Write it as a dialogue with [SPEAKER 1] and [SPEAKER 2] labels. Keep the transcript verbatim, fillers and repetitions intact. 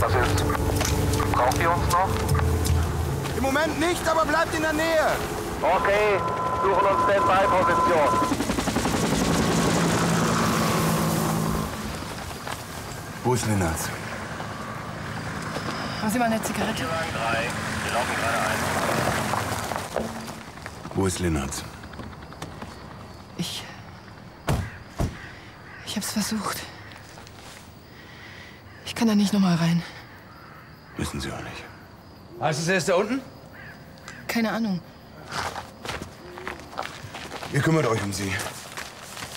[SPEAKER 1] was ist? Braucht ihr uns noch?
[SPEAKER 2] Im Moment nicht, aber bleibt in der Nähe.
[SPEAKER 1] Okay, suchen uns Standby-Position.
[SPEAKER 2] Wo ist Lennartz?
[SPEAKER 3] Haben Sie mal eine Zigarette?
[SPEAKER 1] drei, wir laufen gerade ein.
[SPEAKER 2] Wo ist Lennartz?
[SPEAKER 3] Ich... Ich hab's versucht. Ich kann da nicht noch mal rein.
[SPEAKER 2] Wissen Sie auch nicht.
[SPEAKER 4] Heißt es, er ist da unten?
[SPEAKER 3] Keine Ahnung.
[SPEAKER 2] Ihr kümmert euch um sie.